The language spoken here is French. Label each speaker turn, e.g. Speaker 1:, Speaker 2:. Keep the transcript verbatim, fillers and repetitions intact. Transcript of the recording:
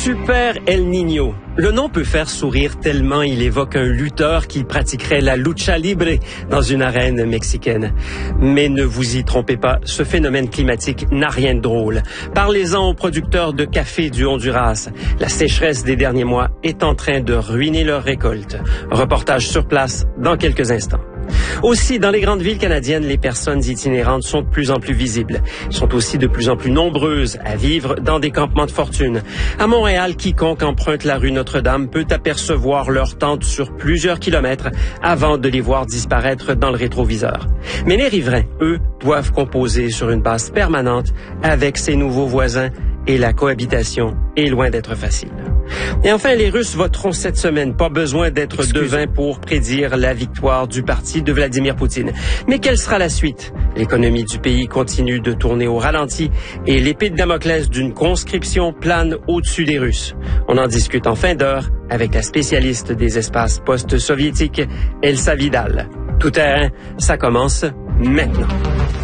Speaker 1: Super El Niño. Le nom peut faire sourire tellement il évoque un lutteur qui pratiquerait la lucha libre dans une arène mexicaine. Mais ne vous y trompez pas, ce phénomène climatique n'a rien de drôle. Parlez-en aux producteurs de café du Honduras. La sécheresse des derniers mois est en train de ruiner leur récolte. Reportage sur place dans quelques instants. Aussi, dans les grandes villes canadiennes, les personnes itinérantes sont de plus en plus visibles. Elles sont aussi de plus en plus nombreuses à vivre dans des campements de fortune. À Montréal, quiconque emprunte la rue Notre-Dame peut apercevoir leurs tentes sur plusieurs kilomètres avant de les voir disparaître dans le rétroviseur. Mais les riverains, eux, doivent composer sur une base permanente avec ces nouveaux voisins et la cohabitation est loin d'être facile. Et enfin, les Russes voteront cette semaine. Pas besoin d'être
Speaker 2: Excusez.
Speaker 1: devin pour prédire la victoire du parti de Vladimir Poutine. Mais quelle sera la suite? L'économie du pays continue de tourner au ralenti et l'épée de Damoclès d'une conscription plane au-dessus des Russes. On en discute en fin d'heure avec la spécialiste des espaces post-soviétiques, Elsa Vidal. Tout terrain, ça commence maintenant.